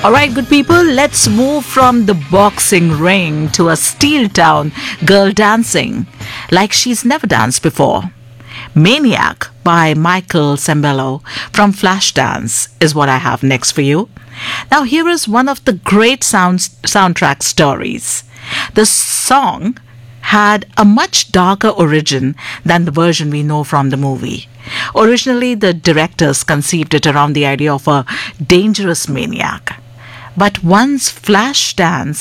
Alright, good people, let's move from the boxing ring to a steel town girl dancing like she's never danced before. Maniac by Michael Sembello from Flashdance is what I have next for you. Now, here is one of the great soundtrack stories. The song had a much darker origin than the version we know from the movie. Originally, the directors conceived it around the idea of a dangerous maniac. But once Flashdance